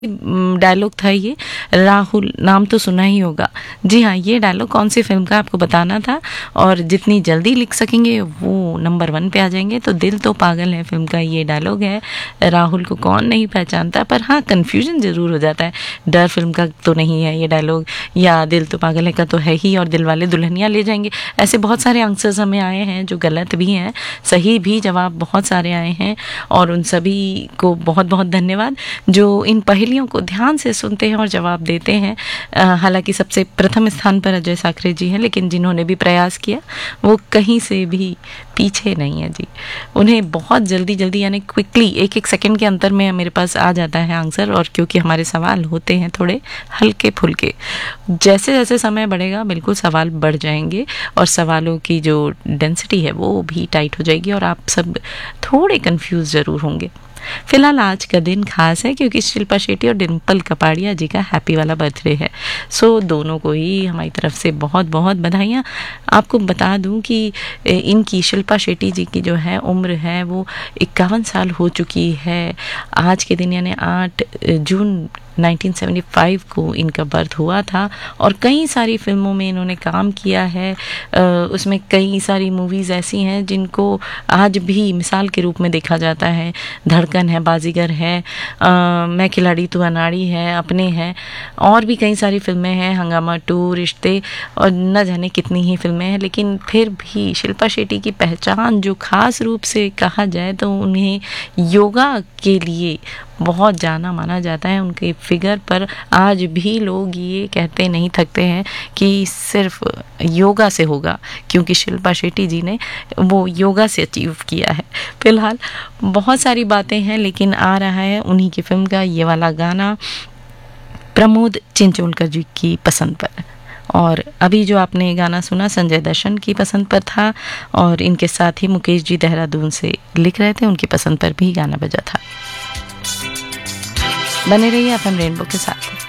Dialogue था ये, राहुल नाम तो सुना ही होगा। जी हाँ, ये डायलॉग कौन सी फिल्म का आपको बताना था, और जितनी जल्दी लिख सकेंगे वो नंबर 1 पे आ जाएंगे। तो दिल तो पागल है फिल्म का ये डायलॉग है। राहुल को कौन नहीं पहचानता, पर हाँ कन्फ्यूजन ज़रूर हो जाता है। डर फिल्म का तो नहीं है ये डायलॉग, या दिल तो पागल है का तो है ही, और दिलवाले दुल्हनिया ले जाएंगे। ऐसे बहुत सारे आंसर्स हमें आए हैं जो गलत भी हैं, सही भी जवाब बहुत सारे आए हैं, और उन सभी को बहुत बहुत धन्यवाद जो इन पहेलियों को ध्यान से सुनते हैं और जवाब देते हैं। हालांकि सबसे प्रथम स्थान पर अजय साखरे जी हैं, लेकिन जिन्होंने भी प्रयास किया वो कहीं से भी पीछे नहीं है जी। उन्हें बहुत जल्दी जल्दी यानी क्विकली एक एक सेकंड के अंतर में मेरे पास आ जाता है आंसर, और क्योंकि हमारे सवाल होते हैं थोड़े हल्के फुल्के, जैसे जैसे समय बढ़ेगा बिल्कुल सवाल बढ़ जाएंगे और सवालों की जो डेंसिटी है वो भी टाइट हो जाएगी और आप सब थोड़े कंफ्यूज ज़रूर होंगे। फिलहाल आज का दिन खास है क्योंकि शिल्पा शेट्टी और डिम्पल कपाड़िया जी का हैप्पी वाला बर्थडे है। सो दोनों को ही हमारी तरफ से बहुत बहुत बधाइयाँ। आपको बता दूं कि इनकी शिल्पा शेट्टी जी की जो है उम्र है वो 51 साल हो चुकी है। आज के दिन यानी 8 जून 1975 को इनका बर्थ हुआ था, और कई सारी फिल्मों में इन्होंने काम किया है। उसमें कई सारी मूवीज़ ऐसी हैं जिनको आज भी मिसाल के रूप में देखा जाता है। धड़कन है, बाजीगर है, मैं खिलाड़ी तू अनाड़ी है, अपने हैं, और भी कई सारी फिल्में हैं, हंगामा 2, रिश्ते, और न जाने कितनी ही फिल्में हैं। लेकिन फिर भी शिल्पा शेट्टी की पहचान जो खास रूप से कहा जाए तो उन्हें योगा के लिए बहुत जाना माना जाता है। उनके फिगर पर आज भी लोग ये कहते नहीं थकते हैं कि सिर्फ योगा से होगा, क्योंकि शिल्पा शेट्टी जी ने वो योगा से अचीव किया है। फिलहाल बहुत सारी बातें हैं, लेकिन आ रहा है उन्हीं की फिल्म का ये वाला गाना प्रमोद चिंचोलकर जी की पसंद पर। और अभी जो आपने गाना सुना संजय दर्शन की पसंद पर था, और इनके साथ ही मुकेश जी देहरादून से लिख रहे थे, उनकी पसंद पर भी गाना बजा था। बने रहिए एफएम रेनबो के साथ।